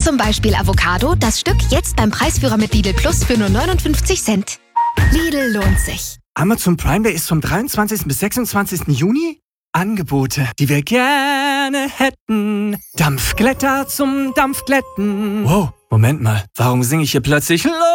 Zum Beispiel Avocado, das Stück jetzt beim Preisführer mit Lidl Plus für nur 59 Cent. Lidl lohnt sich. Amazon Prime Day ist vom 23. bis 26. Juni. Angebote, die wir gerne hätten. Dampfglätter zum Dampfglätten. Wow, Moment mal, warum singe ich hier plötzlich